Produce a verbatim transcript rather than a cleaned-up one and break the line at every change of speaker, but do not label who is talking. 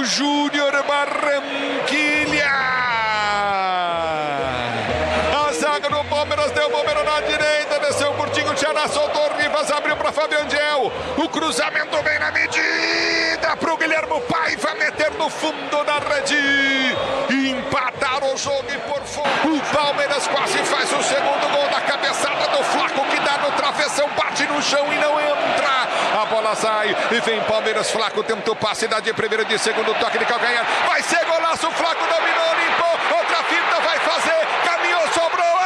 Júnior Barranquilla. A zaga do Palmeiras deu o bombeiro na direita, desceu curtinho, o Ceará soltou o Rivas, abriu para Fábio Angel. O cruzamento vem na medida pro Guilherme Paiva meter no fundo da rede. Empatar o jogo e por fora. O Palmeiras quase faz o segundo gol da cabeçada do Flaco, que dá no travessão, bate no chão e não entra. A bola sai e vem Palmeiras. Flaco tenta o passe, dá de primeiro, de segundo, toque de calcanhar. Vai ser golaço, Flaco dominou, limpou, outra finta vai fazer, caminhou, sobrou.